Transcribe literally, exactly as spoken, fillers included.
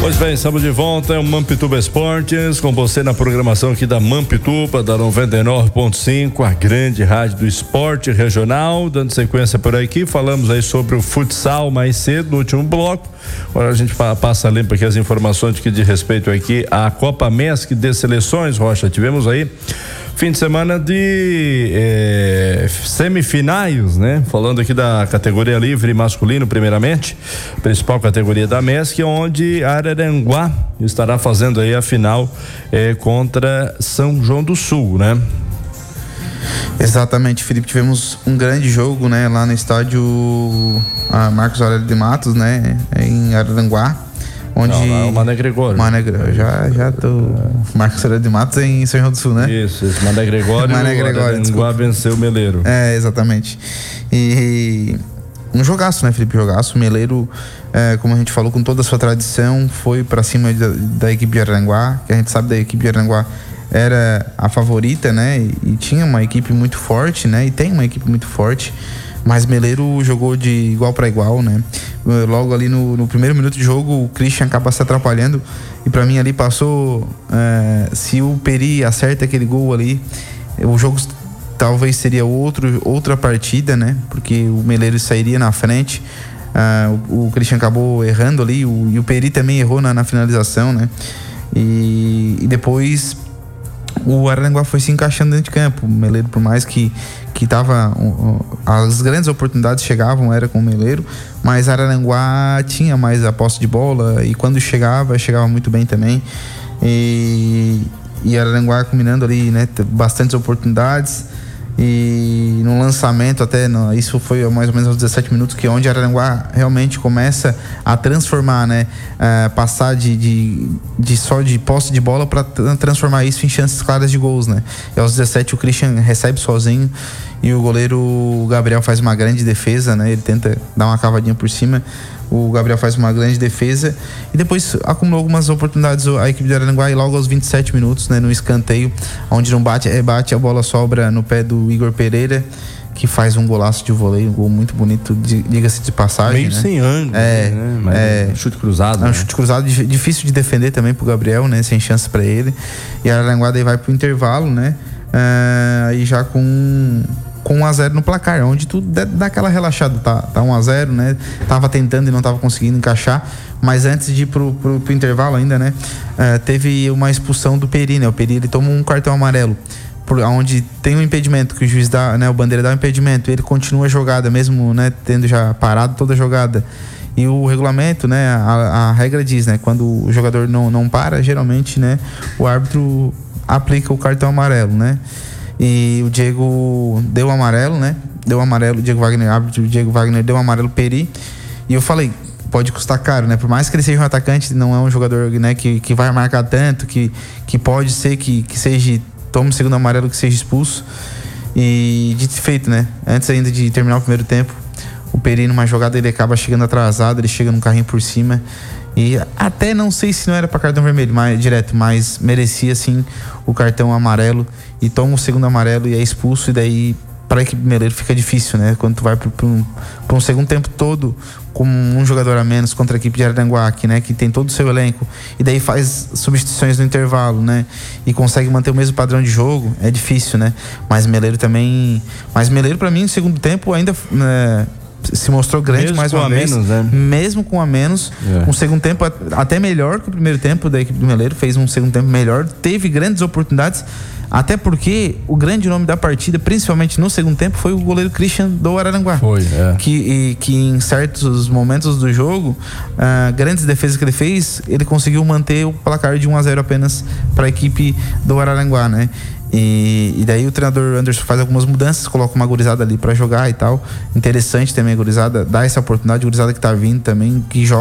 Pois bem, estamos de volta, é o Mampituba Esportes, com você na programação aqui da Mampituba, da noventa e nove ponto cinco, a grande rádio do esporte regional. Dando sequência por aqui, falamos aí sobre o futsal mais cedo, no último bloco. Agora a gente passa limpo aqui as informações que diz respeito aqui à Copa MESC de Seleções, Rocha. Tivemos aí fim de semana de eh, semifinais, né? Falando aqui da categoria livre masculino, primeiramente, principal categoria da MESC, onde Araranguá estará fazendo aí a final eh, contra São João do Sul, né? Exatamente, Felipe, tivemos um grande jogo, né? Lá no estádio ah, Marcos Aurélio de Matos, né? Em Araranguá. Onde não, lá é o Mané Gregório. Mané Gregório, já, já tô. Marcos Aurélio de Matos é em São João do Sul, né? Isso, isso. Mané Gregório. Mané Gregório, desculpa. Venceu o Meleiro. É, exatamente. E um jogaço, né, Felipe? Jogaço. O Meleiro, é, como a gente falou, com toda a sua tradição, foi pra cima da, da equipe de Araranguá, que a gente sabe da equipe de Araranguá era a favorita, né? E, e tinha uma equipe muito forte, né? E tem uma equipe muito forte. Mas Meleiro jogou de igual para igual, né? Logo ali no, no primeiro minuto de jogo, o Christian acaba se atrapalhando. E para mim ali passou... É, se o Peri acerta aquele gol ali, o jogo talvez seria outro, outra partida, né? Porque o Meleiro sairia na frente. É, o, o Christian acabou errando ali. O, e o Peri também errou na, na finalização, né? E, e depois... o Araranguá foi se encaixando dentro de campo. O Meleiro, por mais que que tava, as grandes oportunidades chegavam, era com o Meleiro, mas Araranguá tinha mais a posse de bola e quando chegava, chegava muito bem também. E, e Araranguá combinando ali, né, bastantes oportunidades. E no lançamento até, no, isso foi mais ou menos aos dezessete minutos, que é onde Araranguá realmente começa a transformar, né, uh, passar de, de, de só de posse de bola para transformar isso em chances claras de gols, né. E aos dezessete o Christian recebe sozinho e o goleiro Gabriel faz uma grande defesa, né, ele tenta dar uma cavadinha por cima. O Gabriel faz uma grande defesa e depois acumulou algumas oportunidades a equipe de Araranguá, e logo aos vinte e sete minutos, né, no escanteio, onde não bate, rebate, a bola sobra no pé do Igor Pereira, que faz um golaço de voleio, um gol muito bonito, diga-se de passagem. Meio né? sem ângulo, é, né? Mas é, um chute cruzado. É um né? chute cruzado, difícil de defender também pro Gabriel, né? Sem chance para ele. E a Araranguá daí vai pro intervalo, né? Aí uh, já com... com um a zero no placar, onde tudo dá aquela relaxada, tá, tá um a zero, né? Tava tentando e não tava conseguindo encaixar, mas antes de ir pro, pro, pro intervalo ainda, né? Uh, teve uma expulsão do Peri, né? O Peri, ele tomou um cartão amarelo, por, onde tem um impedimento, que o juiz dá, né? O bandeira dá um impedimento, ele continua a jogada, mesmo, né? Tendo já parado toda a jogada. E o regulamento, né? A, a regra diz, né? Quando o jogador não, não para, geralmente, né? O árbitro aplica o cartão amarelo, né? E o Diego deu amarelo, né? Deu amarelo, o Diego Wagner, árbitro, o Diego Wagner deu amarelo Peri. E eu falei, pode custar caro, né? Por mais que ele seja um atacante, não é um jogador, né, que, que vai marcar tanto, que, que pode ser que, que seja, tome o segundo amarelo, que seja expulso. E dito e feito, né? Antes ainda de terminar o primeiro tempo, o Peri numa jogada ele acaba chegando atrasado, ele chega num carrinho por cima. E até não sei se não era para cartão vermelho, mas, direto, mas merecia sim o cartão amarelo e toma o segundo amarelo e é expulso. E daí para a equipe Meleiro fica difícil, né? Quando tu vai para um, um segundo tempo todo com um jogador a menos contra a equipe de Araranguá, que, né, que tem todo o seu elenco, e daí faz substituições no intervalo, né? E consegue manter o mesmo padrão de jogo, é difícil, né? Mas Meleiro também, mas Meleiro para mim no segundo tempo ainda, né, se mostrou grande mesmo mais uma vez, menos, né? Mesmo com a menos, é. Um segundo tempo até melhor que o primeiro tempo da equipe do Meleiro, fez um segundo tempo melhor, teve grandes oportunidades, até porque o grande nome da partida, principalmente no segundo tempo, foi o goleiro Christian do Araranguá. Foi, é. Que, e, que em certos momentos do jogo, uh, grandes defesas que ele fez, ele conseguiu manter o placar de um a zero apenas para a equipe do Araranguá, né? E, e daí o treinador Anderson faz algumas mudanças, coloca uma gurizada ali pra jogar e tal. Interessante também a gurizada, dá essa oportunidade, a gurizada que tá vindo também, que joga